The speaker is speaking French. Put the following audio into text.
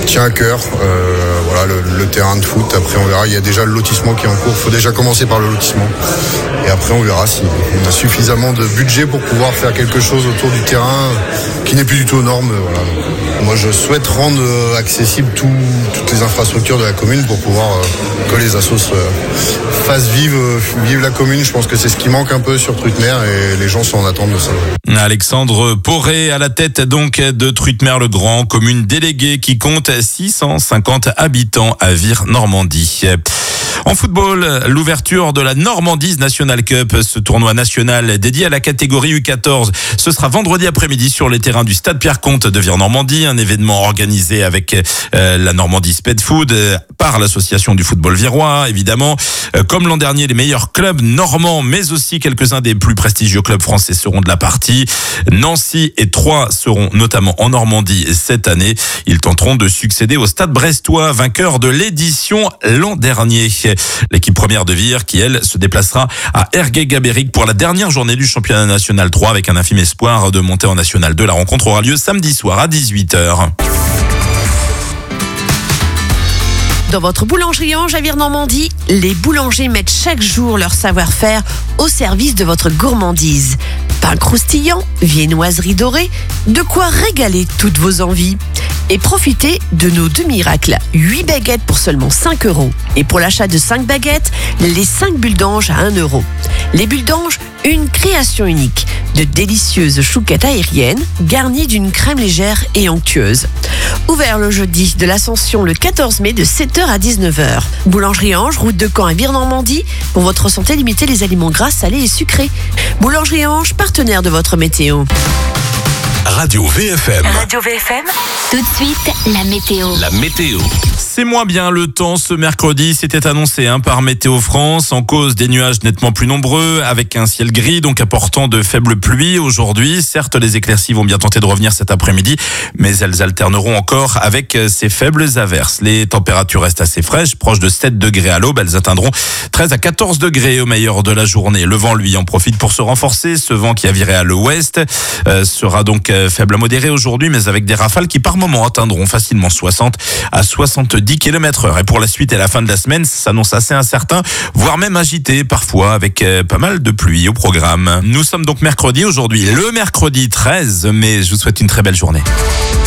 tient à cœur. Voilà, le terrain de foot. Après, on verra. Il y a déjà le lotissement qui est en cours. Il faut déjà commencer par le lotissement. Et après, on verra si on a suffisamment de budget pour pouvoir faire quelque chose autour du terrain qui n'est plus du tout aux normes. Voilà. Moi, je souhaite rendre accessible toutes les infrastructures de la commune pour pouvoir que les assos fassent vivre la commune. Je pense que c'est ce qui manque un peu sur Trutmer et les gens sont en attente de ça. Alexandre Poré à la tête donc de Trutmer-le-Grand, commune déléguée qui compte 650 habitants à Vire-Normandie. En football, l'ouverture de la Normandise National Cup, ce tournoi national dédié à la catégorie U14. Ce sera vendredi après-midi sur les terrains du Stade Pierre-Comte de Vire-Normandie, un événement organisé avec la Normandie Sped Food par l'association du football virois, évidemment. Comme l'an dernier, les meilleurs clubs normands, mais aussi quelques-uns des plus prestigieux clubs français seront de la partie. Nancy et Troyes seront notamment en Normandie cette année. Ils tenteront de succéder au Stade brestois, vainqueur de l'édition l'an dernier. L'équipe première de Vire qui, elle, se déplacera à Ergué-Gabéric pour la dernière journée du championnat national 3 avec un infime espoir de monter en national 2. La rencontre aura lieu samedi soir à 18h. Dans votre boulangerie Ange à Vire-Normandie, les boulangers mettent chaque jour leur savoir-faire au service de votre gourmandise. Pain croustillant, viennoiserie dorée, de quoi régaler toutes vos envies. Et profitez de nos deux miracles. 8 baguettes pour seulement 5 €. Et pour l'achat de 5 baguettes, les 5 bulles d'ange à 1 €. Les bulles d'ange, une création unique. De délicieuses chouquettes aériennes garnies d'une crème légère et onctueuse. Ouvert le jeudi de l'Ascension le 14 mai de 7h à 19h. Boulangerie Ange, route de Caen à Vire-Normandie. Pour votre santé, limitez les aliments gras, salés et sucrés. Boulangerie Ange, partenaire de votre météo. Radio VFM. Radio VFM. Tout de suite, la météo. La météo. C'est moins bien le temps ce mercredi, c'était annoncé par Météo France, en cause des nuages nettement plus nombreux, avec un ciel gris, donc apportant de faibles pluies aujourd'hui. Certes, les éclaircies vont bien tenter de revenir cet après-midi, mais elles alterneront encore avec ces faibles averses. Les températures restent assez fraîches, proches de 7 degrés à l'aube, elles atteindront 13 à 14 degrés au meilleur de la journée. Le vent, lui, en profite pour se renforcer. Ce vent qui a viré à l'ouest sera donc faible à modéré aujourd'hui, mais avec des rafales qui par moment atteindront facilement 60 à 70 km/h. Et pour la suite et la fin de la semaine, ça s'annonce assez incertain, voire même agité parfois, avec pas mal de pluie au programme. Nous sommes donc mercredi aujourd'hui, le mercredi 13 mai. Je vous souhaite une très belle journée.